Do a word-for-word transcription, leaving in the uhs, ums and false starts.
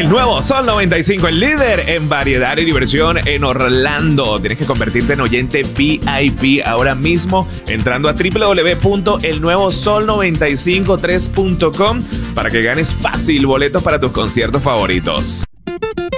El nuevo Sol noventa y cinco, el líder en variedad y diversión en Orlando. Tienes que convertirte en oyente V I P ahora mismo entrando a doble u doble u doble u punto el nuevo sol noventa y cinco tres punto com para que ganes fácil boletos para tus conciertos favoritos.